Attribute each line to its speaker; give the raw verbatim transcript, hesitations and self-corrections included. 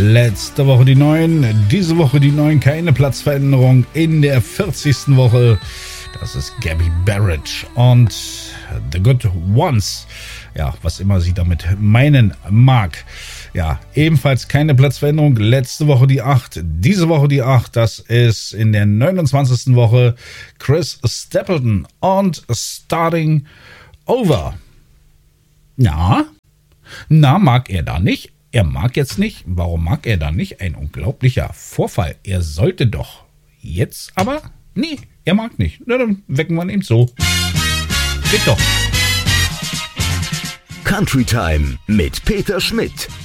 Speaker 1: Letzte Woche die neun, diese Woche die neun, keine Platzveränderung in der vierzigsten Woche. Das ist Gabby Barrett und The Good Ones. Ja, was immer sie damit meinen mag. Ja, ebenfalls keine Platzveränderung. Letzte Woche die acht, diese Woche die acht. Das ist in der neunundzwanzigsten Woche Chris Stapleton und Starting Over. Ja, na, mag er da nicht? Er mag jetzt nicht. Warum mag er da nicht? Ein unglaublicher Vorfall. Er sollte doch. Jetzt aber? Nee, er mag nicht. Na, dann wecken wir ihn eben so. Geht doch.
Speaker 2: Country Time mit Peter Schmidt.